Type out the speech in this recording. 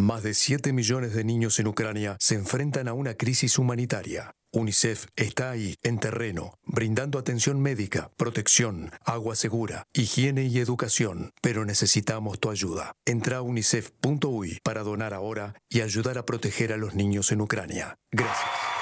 Más de 7 millones de niños en Ucrania se enfrentan a una crisis humanitaria. UNICEF está ahí, en terreno, brindando atención médica, protección, agua segura, higiene y educación. Pero necesitamos tu ayuda. Entra a unicef.uy para donar ahora y ayudar a proteger a los niños en Ucrania. Gracias.